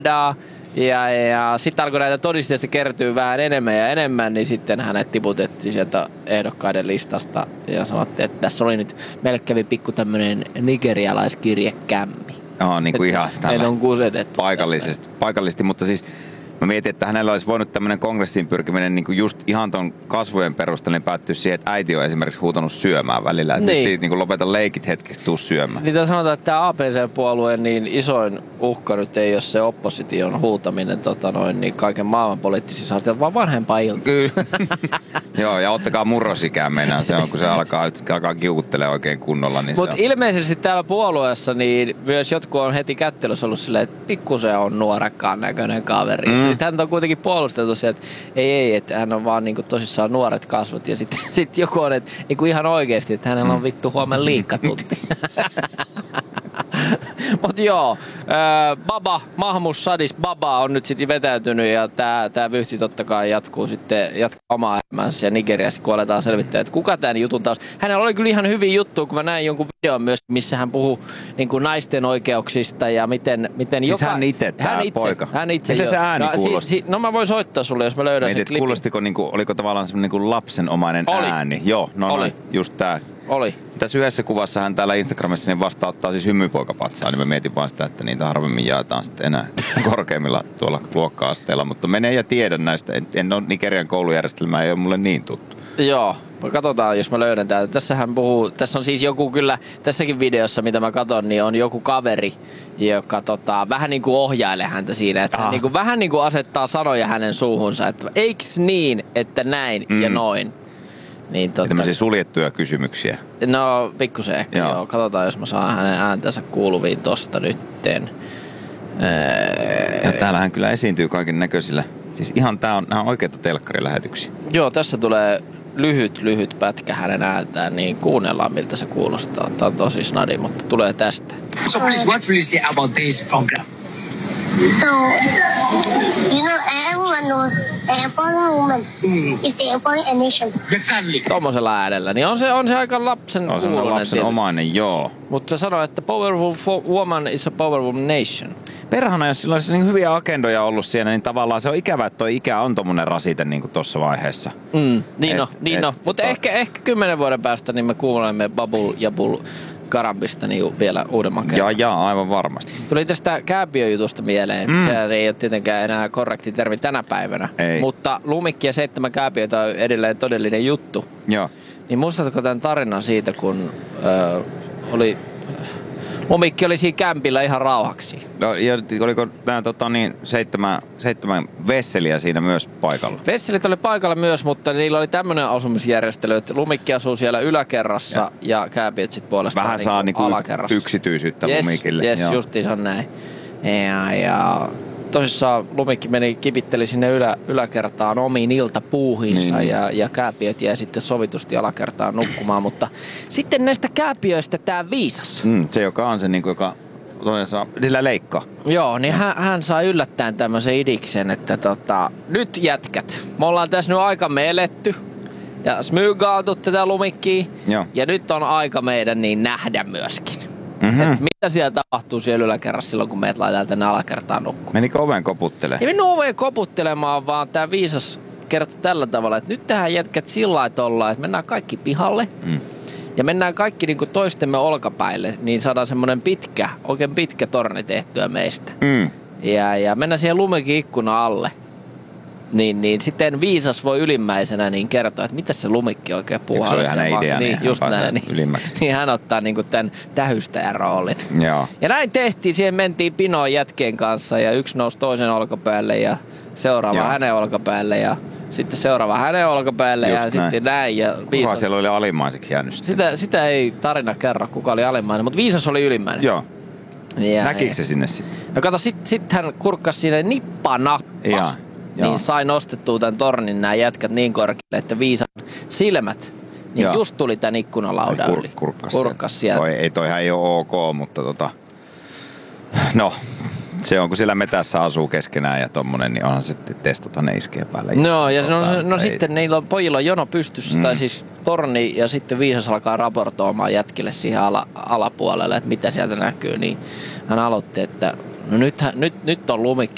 ja sitten alkoi näitä todisteista kertyä vähän enemmän ja enemmän, niin sitten hänet tiputettiin sieltä ehdokkaiden listasta ja sanottiin, että tässä oli nyt, meille kävi pikku tämmönen nigerialaiskirjekämmi. Joo, niin kuin ihan tällä on kusetettu paikallisesti, mutta siis mä mietin, että hänellä olisi voinut tämmöinen kongressiin pyrkiminen niin kuin just ihan ton kasvojen perusteella niin päättyä siihen, että äiti on esimerkiksi huutanut syömään välillä. Että niin kuin lopeta leikit hetkeksi, tuu syömään. Niin sanotaan, että tämä APC-puolueen niin isoin uhka nyt ei ole se opposition huutaminen niin kaiken maailman poliittisissa asioissa, vaan vanhempaa ilta. Kyllä. Joo, ja ottakaa murrosikään meinaan. Se on, kun se alkaa kiukuttelemaan oikein kunnolla. Niin mutta ilmeisesti täällä puolueessa niin myös jotkut on heti kättelyssä ollut silleen, että pikkusen on nuorekkaan näköinen kaveri. Sitten hän on kuitenkin puolusteltu sieltä, että ei, että hän on vaan niinku tosissaan nuoret kasvot. Ja sitten joku on, että niinku ihan oikeasti, että hänellä on vittu huomenna liikkatunti. Mut joo, Mahmoud Sadis Baba on nyt sitten vetäytynyt ja tää vyyhti totta kai jatkaa omaa elämänsä ja Nigeriassa, kun aletaan selvittää, että kuka tämän jutun taas. Hänellä oli kyllä ihan hyviä juttuja, kun mä näin jonkun videon myös, missä hän puhui niin kuin naisten oikeuksista ja miten siis hän itse, poika. Hän itse. Miten se ääni kuulosti? No mä voin soittaa sulle, jos mä löydän sen klipin. Kuulostiko, oliko tavallaan semmoinen niin lapsenomainen ääni? Joo, just tää. Oli. Tässä yhdessä kuvassa hän täällä Instagramissa niin vastauttaa siis hymypoikapatsaa, niin mä mietin vaan sitä, että niitä harvemmin jaetaan sitten enää korkeimmilla tuolla luokka-asteella, mutta mene ja tiedä näistä. En ole Nigerian koulujärjestelmää, ei ole mulle niin tuttu. Joo, katsotaan jos mä löydän täältä. Tässähän puhuu, tässä on siis joku kyllä, tässäkin videossa mitä mä katson, niin on joku kaveri, joka vähän niin kuin ohjailee häntä siinä, että hän niin kuin, vähän niin kuin asettaa sanoja hänen suuhunsa, että eiks niin, että näin ja noin. Niin, tämmöisiä suljettuja kysymyksiä. No, pikkusen ehkä joo. Katsotaan, jos mä saan hänen ääntänsä kuuluviin tosta nytten. Ja täällähän kyllä esiintyy kaiken näköisillä. Siis ihan nämä on oikeita telkkarilähetyksiä. Joo, tässä tulee lyhyt pätkä hänen ääntään, niin kuunnellaan miltä se kuulostaa. Tää on tosi snadi, mutta tulee tästä. So please, what will you say about this program? So, you know, everyone knows the empowering woman is the empowering a nation. Exactly. Tommosella äänellä, niin on se aika lapsen kuulonen. On se lapsenomainen, joo. Mutta se sanoo, että powerful woman is a powerful nation. Perhana, jos sillä olisi niin hyviä agendoja ollut siellä, niin tavallaan se on ikävä, että toi ikä on tommonen rasite niin kuin tossa vaiheessa. Niin no. Mutta ehkä 10 vuoden päästä niin me kuulemme Babul ja Karambista niin vielä uudemman kerran. Jaa, aivan varmasti. Tuli tästä kääpiöjutusta mieleen. Se ei ole tietenkään enää korrekti termi tänä päivänä. Ei. Mutta Lumikki ja 7 kääpiötä on edelleen todellinen juttu. Joo. Niin muistatko tämän tarinan siitä, kun Lumikki oli siinä kämpillä ihan rauhaksi? No, ja oliko nämä 7 vesseliä siinä myös paikalla? Vesselit oli paikalla myös, mutta niillä oli tämmöinen asumisjärjestely, että Lumikki asuu siellä yläkerrassa ja kääpiöt sit puolestaan vähän saa niinku alakerrassa. Yksityisyyttä Lumikille. Yes, justiin se on näin. Ja tosissaan Lumikki kipitteli sinne yläkertaan omiin iltapuuhiinsa niin. ja kääpiöt jäi sitten sovitusti alakertaan nukkumaan, mutta sitten näistä kääpiöistä tää viisas. Se joka on se, niin kuin, joka sillä leikkaa. Joo, niin hän saa yllättäen tämmöisen idiksen, että nyt jätkät, me ollaan tässä nyt aikamme eletty ja smygailtu tätä Lumikkiä ja nyt on aika meidän niin nähdä myöskin. Että mitä siellä tapahtuu siellä yläkerrassa silloin, kun meidät laitetaan tänne alakertaan nukkumaan. Menikö oven koputtelemaan? Ei mennyt oveen koputtelemaan, vaan tää viisas kertoi tällä tavalla, että nyt tähän jätkät sillä lailla ollaan, että mennään kaikki pihalle ja mennään kaikki niin kuin toistemme olkapäille, niin saadaan semmoinen oikein pitkä torni tehtyä meistä. Ja mennään siihen Lumikin ikkuna alle. Niin sitten viisas voi ylimmäisenä niin kertoa, että mitä se Lumikki oikein puhuu. Se oli hänen idea, niin just näin, ylimmäksi. Niin hän ottaa niinku tämän tähystäjän roolin. Joo. Ja näin tehtiin, siihen mentiin pinoon jätkien kanssa ja yksi nousi toisen olkapäälle ja seuraava hänen olkapäälle ja sitten seuraava hänen olkapäälle just ja näin. Sitten näin. Ja kuka siellä oli alimmaiseksi jäänyt? Sitä ei tarina kerro, kuka oli alimmainen, mutta viisas oli ylimmäinen. Joo. Näkikö se sinne sitten? No kato, sit hän kurkkasi sinne nippa-nappa. Niin sai nostettua tämän tornin nämä jätkät niin korkealle, että viisan silmät, niin just tuli tämän ikkunalaudan yli. Kurkkas sieltä. Toihan ei ole ok, mutta no, se on kun siellä metässä asuu keskenään ja tommonen, niin onhan sitten testata ne iskee päälle. No, ja sitten niillä on pojilla on jono pystyssä, tai siis torni, ja sitten viisas alkaa raportoimaan jätkille siihen alapuolelle, että mitä sieltä näkyy, niin hän aloitti, että no nyt on Lumikki